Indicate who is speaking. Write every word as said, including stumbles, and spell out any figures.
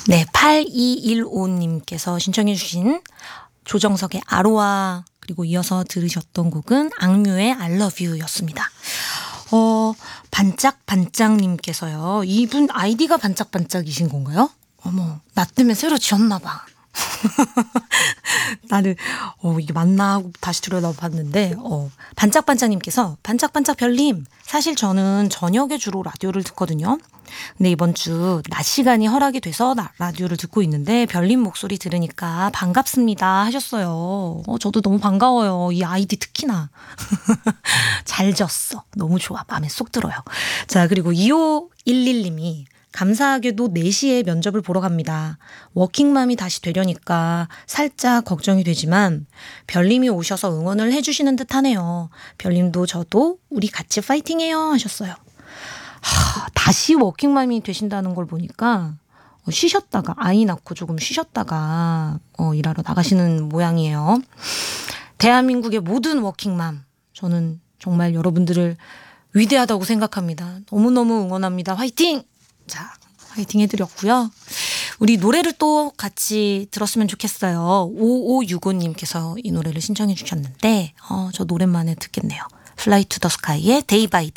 Speaker 1: 네, 팔이일오님께서 신청해 주신 조정석의 아로하 그리고 이어서 들으셨던 곡은 악뮤의 I love you 였습니다. 어, 반짝반짝님께서요. 이분 아이디가 반짝반짝이신 건가요? 어머, 나 때문에 새로 지었나 봐. 나는 어, 이게 맞나 하고 다시 들여다봤는데 어, 반짝반짝님께서 반짝반짝 별님, 사실 저는 저녁에 주로 라디오를 듣거든요. 근데 이번 주 낮 시간이 허락이 돼서 나, 라디오를 듣고 있는데 별님 목소리 들으니까 반갑습니다 하셨어요. 어, 저도 너무 반가워요. 이 아이디 특히나 잘 졌어. 너무 좋아. 마음에 쏙 들어요. 자, 그리고 이오일일님이 감사하게도 네 시에 면접을 보러 갑니다. 워킹맘이 다시 되려니까 살짝 걱정이 되지만 별님이 오셔서 응원을 해주시는 듯 하네요. 별님도 저도 우리 같이 파이팅해요 하셨어요. 하, 다시 워킹맘이 되신다는 걸 보니까 어, 쉬셨다가 아이 낳고 조금 쉬셨다가 어, 일하러 나가시는 모양이에요. 대한민국의 모든 워킹맘, 저는 정말 여러분들을 위대하다고 생각합니다. 너무너무 응원합니다. 화이팅! 자, 화이팅 해드렸고요. 우리 노래를 또 같이 들었으면 좋겠어요. 오오육오님께서 이 노래를 신청해 주셨는데 어, 저 오랜만에 듣겠네요. Fly to the Sky의 Day by Day.